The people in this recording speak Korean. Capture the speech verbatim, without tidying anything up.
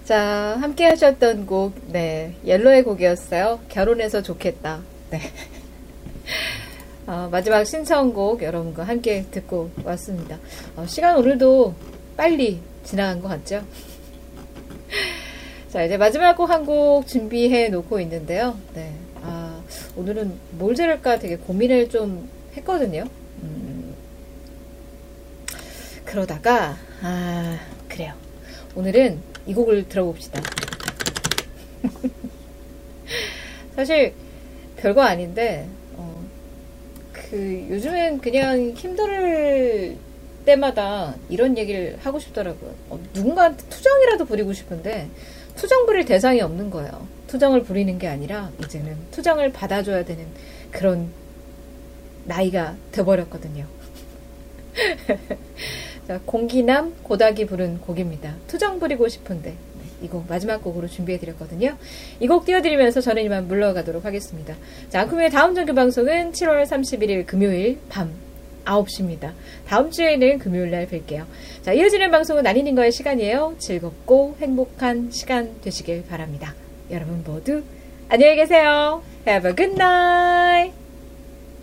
자, 함께 하셨던 곡, 네, 옐로의 곡이었어요. 결혼해서 좋겠다. 네. 어, 마지막 신청곡 여러분과 함께 듣고 왔습니다. 어, 시간 오늘도 빨리 지나간 것 같죠? 자, 이제 마지막 곡 한 곡 준비해 놓고 있는데요. 네. 아, 오늘은 뭘 들을까 되게 고민을 좀 했거든요. 음, 그러다가, 아, 그래요. 오늘은 이 곡을 들어봅시다. 사실 별거 아닌데 어, 그 요즘엔 그냥 힘들 때마다 이런 얘기를 하고 싶더라고요. 어, 누군가한테 투정이라도 부리고 싶은데 투정 부릴 대상이 없는 거예요. 투정을 부리는 게 아니라 이제는 투정을 받아줘야 되는 그런 나이가 돼버렸거든요. 자, 공기남 고닥이 부른 곡입니다. 투정 부리고 싶은데 이 곡 마지막 곡으로 준비해드렸거든요. 이 곡 띄워드리면서 저는 이만 물러가도록 하겠습니다. 자, 앙큼의 다음 정규 방송은 칠월 삼십일일 금요일 밤 아홉 시입니다. 다음 주에는 금요일날 뵐게요. 자, 이어지는 방송은 안희님과의 시간이에요. 즐겁고 행복한 시간 되시길 바랍니다. 여러분 모두 안녕히 계세요. Have a good night.